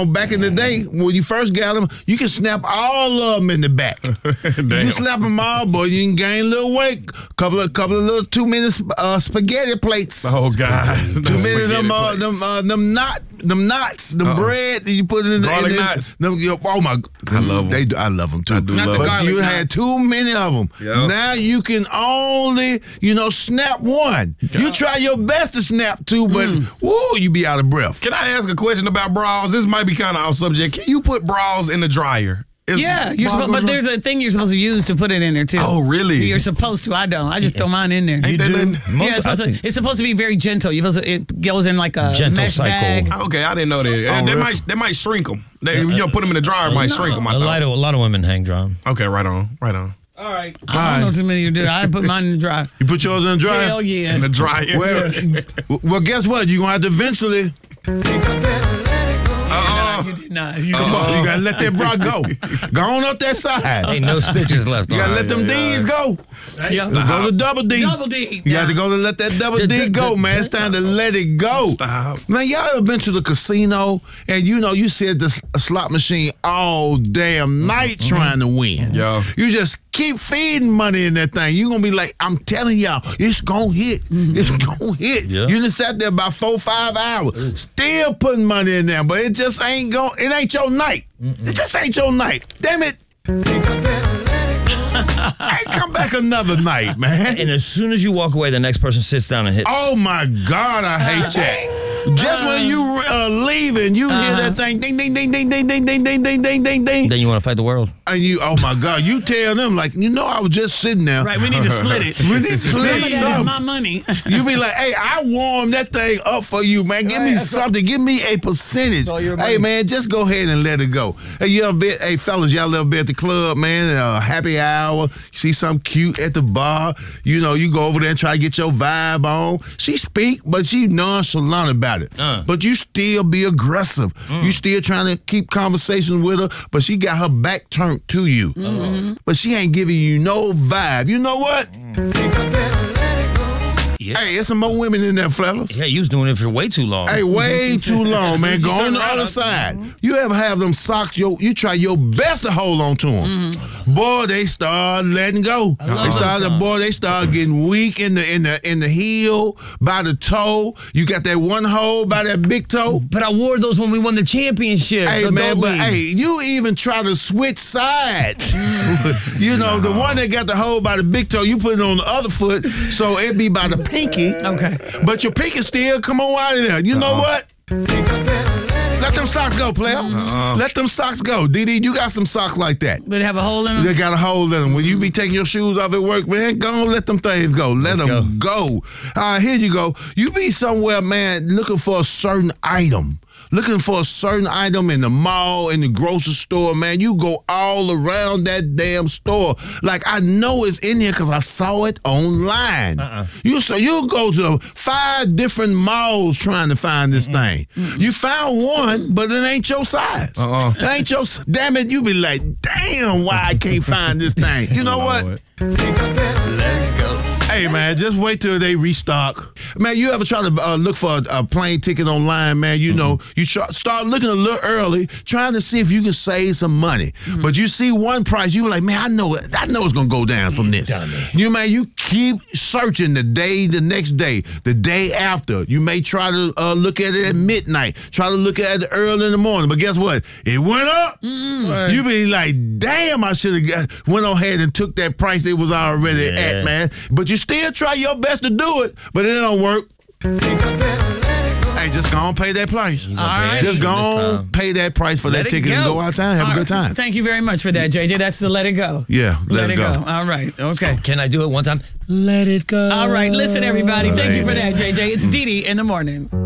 Now, back in the day, when you first got them, you can snap all of them in the back. You slap them all, boy, you can gain a little weight. Couple of little 2 minute spaghetti plates. Oh God, 2 minutes them knots, bread that you put in the garlic knots. Oh my, I love them. I love them too. I do love them. But you had too many of them. Yep. Now you can only, snap one. You try your best to snap two, but woo, you be out of breath. Can I ask a question about bras? This might be kind of off subject. Can you put bras in the dryer? Yeah, but there's a thing you're supposed to use to put it in there too. Oh, really? You're supposed to. I don't. I just throw mine in there. Ain't that nothing? Yeah, it's supposed to be very gentle. It goes in like a gentle mesh cycle. bag. Okay, I didn't know that. They might shrink them. Put them in the dryer, it might shrink them. A lot of women hang dry. Okay, right on. All right. I don't know too many you do. I put mine in the dryer. You put yours in the dryer? Hell yeah. In the dryer. Well, guess what? You're going to have to eventually. You did not. Come on, you gotta let that bra go. Go on up that side. Ain't no stitches left. You gotta let them D's go. Go to double D. Double D. You got to go to let that double D go, man. It's time to let it go. Stop. Man, y'all ever been to the casino and you sit at the slot machine all damn night trying to win? Yeah. You just keep feeding money in that thing. You're gonna be like, I'm telling y'all, it's gonna hit. It's gonna hit. Yeah. You just sat there about 4-5 hours, still putting money in there, but it just ain't it ain't your night. It just ain't your night. Damn it. Hey, come back another night, man. And as soon as you walk away, the next person sits down and hits. Oh my God, I hate that. Just when you leaving, you hear that thing, ding, ding, ding, ding, ding, ding, ding, ding, ding, ding, ding, ding. Then you want to fight the world. And oh my God, you tell them like, I was just sitting there. Right, we need to split it. We need to split Some of my money. You be like, hey, I warmed that thing up for you, man. Give me something. Give me a percentage. Hey, man, just go ahead and let it go. Hey, fellas, y'all ever been at the club, man, happy hour, you see something cute at the bar, you go over there and try to get your vibe on. She speak, but she nonchalant about it. But you still be aggressive. You still trying to keep conversation with her, but she got her back turned to you. But she ain't giving you no vibe. You know what? Yeah. Hey, there's some more women in there, fellas. Yeah, you was doing it for way too long. Hey, way too long, man. Go on the other side. You ever have them socks, you try your best to hold on to them. Boy, they start letting go. They start getting weak in the heel, by the toe. You got that one hole by that big toe. But I wore those when we won the championship. Hey, man, but hey, you even try to switch sides. The one that got the hole by the big toe, you put it on the other foot, so it be by the pinky. Okay. But your pinky still come on out of there. You know what? Let them socks go, player. Let them socks go. DD, you got some socks like that. But have a hole in them? They got a hole in them. When you be taking your shoes off at work, man, go on, let them things go. Let them go. Here you go. You be somewhere, man, looking for a certain item. Looking for a certain item in the mall, in the grocery store, man. You go all around that damn store. Like, I know it's in here because I saw it online. You go to 5 different malls trying to find this thing. You found one, but it ain't your size. It ain't your. Damn it, you be like, damn, why I can't find this thing? You know what? Let it go. Hey, man, just wait till they restock. Man, you ever try to look for a plane ticket online, man? You start looking a little early, trying to see if you can save some money. But you see one price, you be like, man, I know it's going to go down from this. You keep searching the next day, the day after. You may try to look at it at midnight, try to look at it early in the morning. But guess what? It went up. You be like, damn, I should have went ahead and took that price it was already at, man. But you still try your best to do it, but it don't work. Hey, just go on pay that price. Just go on pay that price for that ticket and go out of town. Have a good time. Thank you very much for that, JJ. That's the let it go. Yeah, let it go. All right, okay. Can I do it one time? Let it go. All right, listen, everybody. Thank you for that, JJ. It's Dee Dee in the morning.